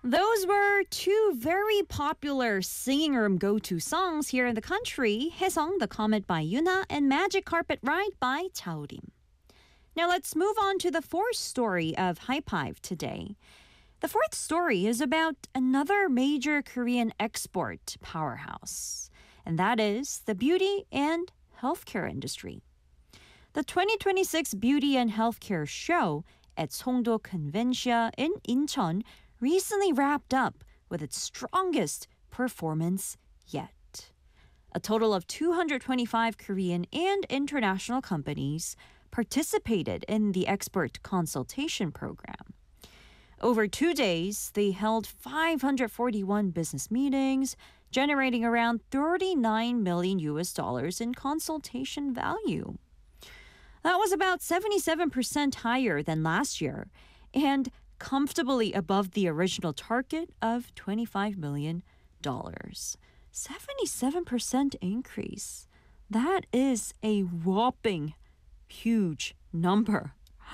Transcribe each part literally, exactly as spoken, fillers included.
Those were two very popular singing room go-to songs here in the country. Haesong, The Comet by Yuna, and Magic Carpet Ride by Chaorim. Now let's move on to the fourth story of HypeHive today. The fourth story is about another major Korean export powerhouse, and that is the beauty and healthcare industry. The twenty twenty-six Beauty and Healthcare Show at Songdo Conventia in Incheon recently wrapped up with its strongest performance yet. A total of two hundred twenty-five Korean and international companies participated in the expert consultation program. Over two days, they held five hundred forty-one business meetings, generating around thirty-nine million U S dollars in consultation value. That was about seventy-seven percent higher than last year and comfortably above the original target of twenty-five million dollars. seventy-seven percent increase. That is a whopping huge number.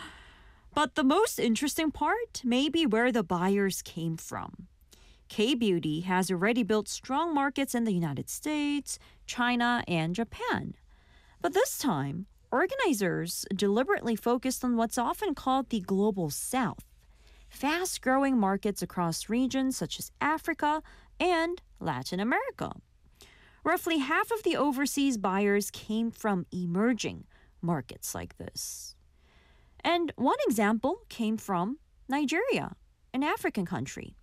But the most interesting part may be where the buyers came from. K-Beauty has already built strong markets in the United States, China, and Japan. But this time, organizers deliberately focused on what's often called the Global South, fast-growing markets across regions such as Africa and Latin America. Roughly half of the overseas buyers came from emerging markets like this. And one example came from Nigeria, an African country.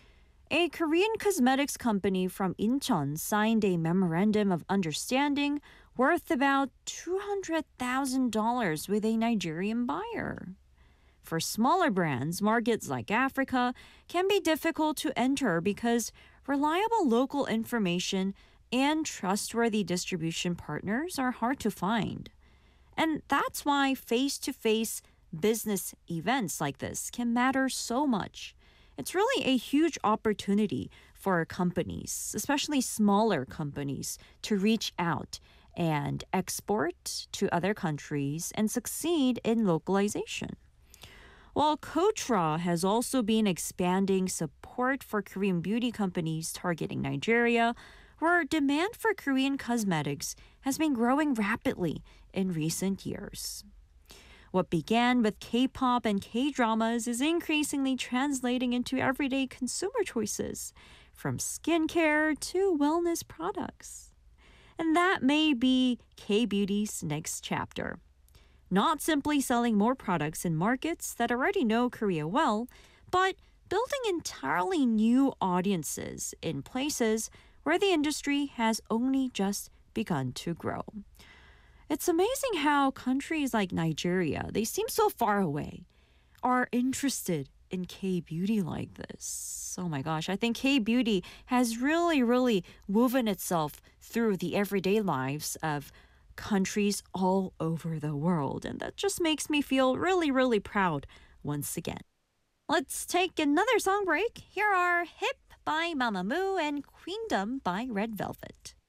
A Korean cosmetics company from Incheon signed a memorandum of understanding worth about two hundred thousand dollars with a Nigerian buyer. For smaller brands, markets like Africa can be difficult to enter because reliable local information and trustworthy distribution partners are hard to find. And that's why face-to-face business events like this can matter so much. It's really a huge opportunity for companies, especially smaller companies, to reach out and export to other countries and succeed in localization. While Kotra has also been expanding support for Korean beauty companies targeting Nigeria, where demand for Korean cosmetics has been growing rapidly in recent years. What began with K-pop and K-dramas is increasingly translating into everyday consumer choices, from skincare to wellness products. And that may be K-beauty's next chapter. Not simply selling more products in markets that already know Korea well, but building entirely new audiences in places where the industry has only just begun to grow. It's amazing how countries like Nigeria, they seem so far away, are interested in K-beauty like this. Oh my gosh, I think K-beauty has really, really woven itself through the everyday lives of countries all over the world. And that just makes me feel really, really proud once again. Let's take another song break. Here are Hip by Mamamoo and Queendom by Red Velvet.